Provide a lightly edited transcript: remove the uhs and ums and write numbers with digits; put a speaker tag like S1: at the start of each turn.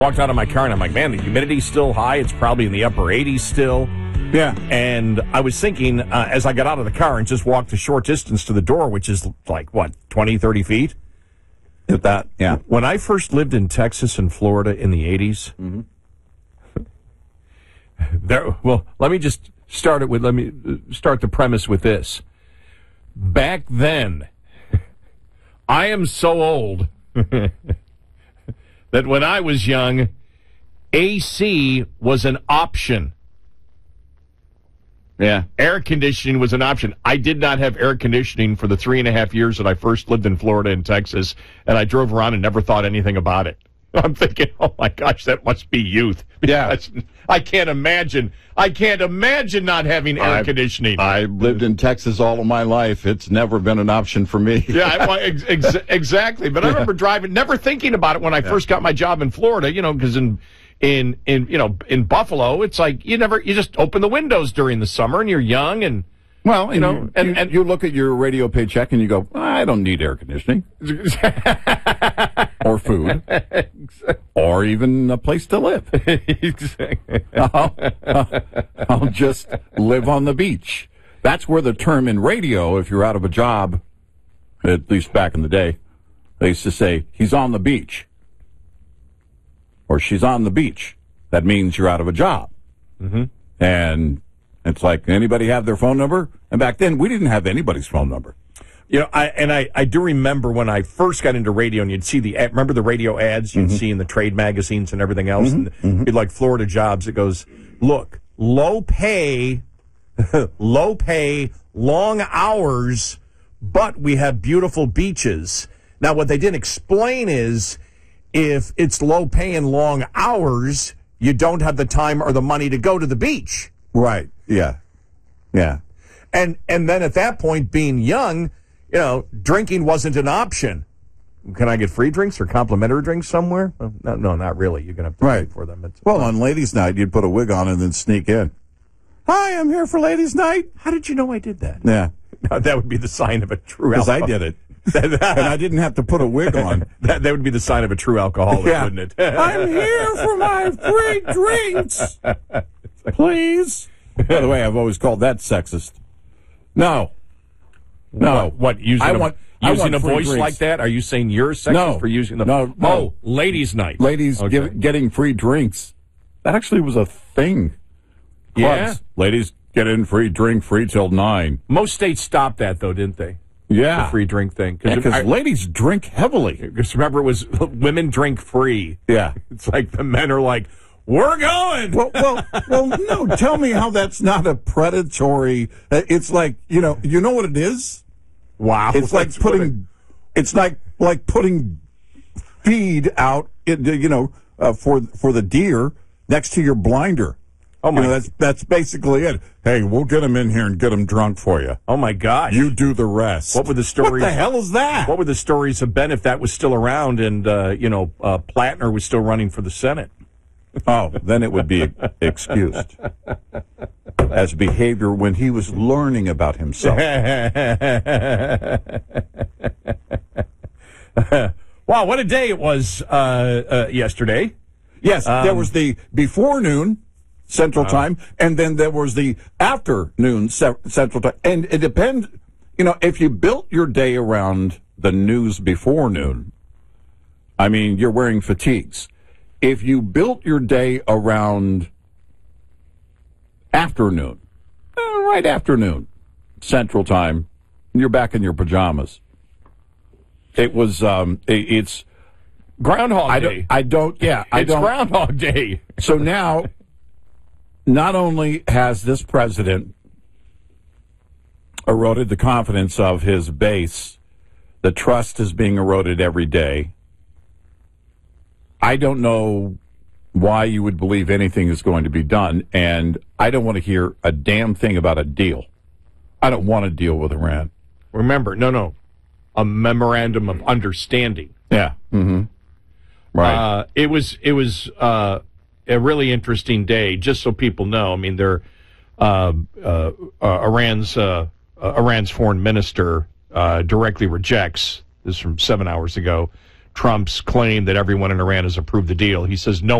S1: Walked out of my car and I'm like, man, the humidity's still high. It's probably in the upper 80s still.
S2: Yeah.
S1: And I was thinking, as I got out of the car and just walked a short distance to the door, which is like, what, 20, 30 feet?
S2: If that, yeah.
S1: When I first lived in Texas and Florida in the 80s, let me start the premise with this. Back then, I am so old that when I was young, AC was an option.
S2: Yeah.
S1: Air conditioning was an option. I did not have air conditioning for the 3.5 years that I first lived in Florida and Texas, and I drove around and never thought anything about it. I'm thinking, oh my gosh, that must be youth.
S2: Yeah.
S1: I can't imagine not having air conditioning.
S2: I lived in Texas all of my life. It's never been an option for me.
S1: Yeah, exactly. But I remember driving, never thinking about it when I first got my job in Florida, because in Buffalo, it's like you just open the windows during the summer and you're young and
S2: well, and you look at your radio paycheck and you go, I don't need air conditioning or food or even a place to live. I'll just live on the beach. That's where the term in radio, if you're out of a job, at least back in the day, they used to say, he's on the beach. Or she's on the beach. That means you're out of a job.
S1: Mm-hmm.
S2: And it's like, anybody have their phone number? And back then, we didn't have anybody's phone number.
S1: I do remember when I first got into radio, and you'd see remember the radio ads you'd see in the trade magazines and everything else, and it'd be like Florida jobs. It goes, look, low pay, long hours, but we have beautiful beaches. Now, what they didn't explain is, if it's low pay and long hours, you don't have the time or the money to go to the beach.
S2: Right. Yeah. Yeah.
S1: And then at that point, being young, drinking wasn't an option. Can I get free drinks or complimentary drinks somewhere? No, not really. You're going to have to pay for them.
S2: On ladies' night, you'd put a wig on and then sneak in. Hi, I'm here for ladies' night.
S1: How did you know I did that?
S2: Yeah.
S1: No, that would be the sign of a true
S2: alcoholic. Because I did it. And I didn't have to put a wig on.
S1: That would be the sign of a true alcoholic, wouldn't it?
S2: I'm here for my free drinks. Please. By the way, I've always called that sexist. No.
S1: What using a voice
S2: drinks.
S1: like that? Are you saying you're sexist for using the...
S2: No.
S1: Oh, ladies' night.
S2: Ladies getting free drinks. That actually was a thing.
S1: Yeah?
S2: Clubs. Ladies get in free drink, free till 9.
S1: Most states stopped that, though, didn't they?
S2: Yeah.
S1: The free drink thing.
S2: Because ladies drink heavily.
S1: Because remember, it was women drink free.
S2: Yeah.
S1: It's like the men are like, we're going.
S2: Well, no. Tell me how that's not a predatory. It's like, you know what it is?
S1: Wow.
S2: It's like putting feed out, for the deer next to your blinder.
S1: Oh my!
S2: That's basically it. Hey, we'll get them in here and get them drunk for you.
S1: Oh my gosh!
S2: You do the rest.
S1: What would the stories?
S2: What the hell is that?
S1: What would the stories have been if that was still around and Plattner was still running for the Senate?
S2: Oh, then it would be excused as behavior when he was learning about himself.
S1: Wow, what a day it was yesterday.
S2: Yes, there was the before noon Central Time, and then there was the afternoon Central Time. And it depends, if you built your day around the news before noon, I mean, you're wearing fatigues. If you built your day around afternoon, right afternoon, Central Time, you're back in your pajamas. It was, it's
S1: Groundhog Day.
S2: It's
S1: Groundhog Day.
S2: So now, not only has this president eroded the confidence of his base, the trust is being eroded every day. I don't know why you would believe anything is going to be done, and I don't want to hear a damn thing about a deal. I don't want to deal with Iran.
S1: Remember, no, a memorandum of understanding.
S2: Yeah. Mm-hmm. Right.
S1: It was a really interesting day. Just so people know, I mean, Iran's foreign minister directly rejects. This is from 7 hours ago.
S3: Trump's claim that everyone in Iran has approved the deal. He says no